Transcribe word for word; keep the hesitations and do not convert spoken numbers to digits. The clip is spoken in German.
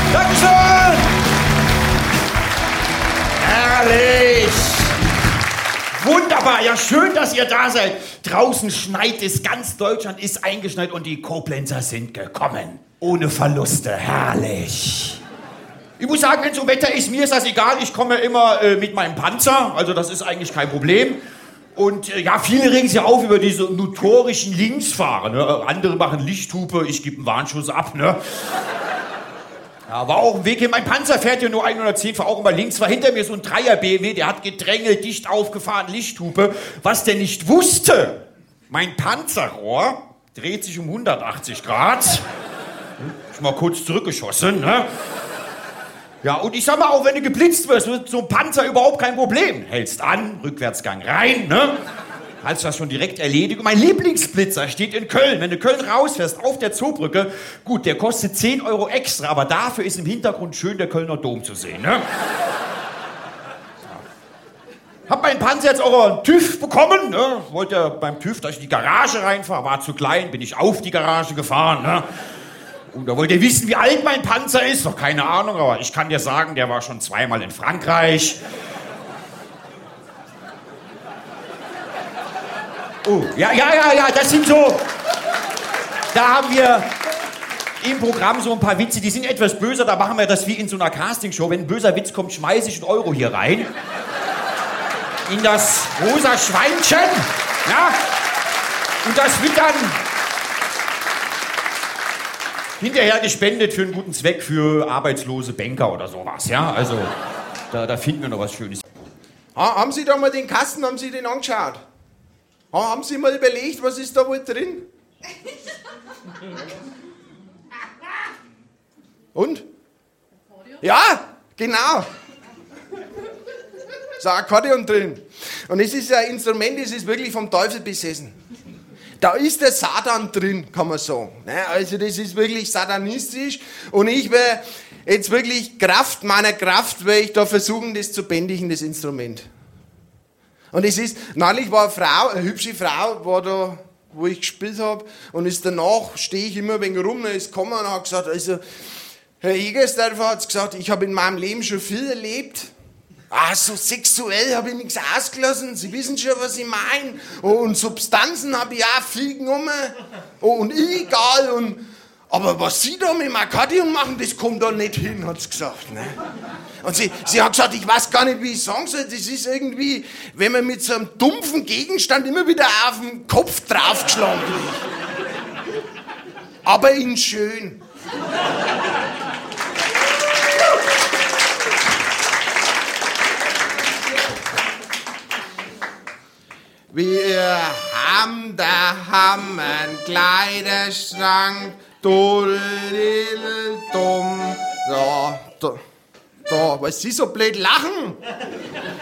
Dankeschön! Herrlich! Wunderbar, ja schön, dass ihr da seid. Draußen schneit es, ganz Deutschland ist eingeschneit und die Koblenzer sind gekommen. Ohne Verluste, herrlich. Ich muss sagen, wenn so Wetter ist, mir ist das egal. Ich komme immer äh, mit meinem Panzer, also das ist eigentlich kein Problem. Und äh, ja, viele regen sich auf über diese notorischen Linksfahrer. Ne? Andere machen Lichthupe, ich gebe einen Warnschuss ab. Ne? Ja, war auch ein Weg hin. Mein Panzer fährt ja nur hundertzehn, fahr auch immer links. War hinter mir so ein Dreier B M W, der hat gedrängelt, dicht aufgefahren, Lichthupe. Was der nicht wusste, mein Panzerrohr dreht sich um hundertachtzig Grad. Ich mal kurz zurückgeschossen, ne? Ja, und ich sag mal, auch wenn du geblitzt wirst, wird so ein Panzer überhaupt kein Problem. Hältst an, Rückwärtsgang rein, ne? Hast das schon direkt erledigt. Und mein Lieblingsblitzer steht in Köln. Wenn du Köln rausfährst, auf der Zoobrücke, gut, der kostet zehn Euro extra, aber dafür ist im Hintergrund schön der Kölner Dom zu sehen, ne? Hab meinen Panzer jetzt auch einen TÜV bekommen, ne? Wollte ja beim TÜV, dass ich in die Garage reinfahre, war zu klein, bin ich auf die Garage gefahren, ne? Und da wollt ihr wissen, wie alt mein Panzer ist? Noch keine Ahnung, aber ich kann dir sagen, der war schon zweimal in Frankreich. Oh, ja, ja, ja, ja, das sind so... Da haben wir im Programm so ein paar Witze, die sind etwas böser, da machen wir das wie in so einer Castingshow. Wenn ein böser Witz kommt, schmeiße ich einen Euro hier rein. In das rosa Schweinchen. Ja? Und das wird dann hinterher gespendet für einen guten Zweck, für arbeitslose Banker oder sowas. Ja? Also, da, da finden wir noch was Schönes. Ah, haben Sie da mal den Kasten, haben Sie den angeschaut? Ah, haben Sie mal überlegt, was ist da wohl drin? Und? Ja, genau. Ist ein Akkordeon drin. Und es ist ein Instrument, das ist wirklich vom Teufel besessen. Da ist der Satan drin, kann man sagen. Also das ist wirklich satanistisch. Und ich werde jetzt wirklich Kraft meiner Kraft, werde ich da versuchen, das zu bändigen, das Instrument. Und es ist, neulich war eine Frau, eine hübsche Frau, war da, wo ich gespielt habe. Und ist danach stehe ich immer ein wenig rum, dann ist gekommen und hat gesagt, also, Herr Egersdorfer hat gesagt, ich habe in meinem Leben schon viel erlebt. Ah, so sexuell habe ich nichts ausgelassen. Sie wissen schon, was ich meine. Oh, und Substanzen habe ich auch viel genommen. Oh, und illegal. Und, aber was Sie da mit dem Akkordeon machen, das kommt da nicht hin, hat sie gesagt. Ne? Und sie, sie hat gesagt, ich weiß gar nicht, wie ich sagen soll. Das ist irgendwie, wenn man mit so einem dumpfen Gegenstand immer wieder auf den Kopf draufgeschlagen wird. Aber in schön. Wir haben daheim einen Kleiderschrank, dumm, da, da, da, was Sie so blöd lachen?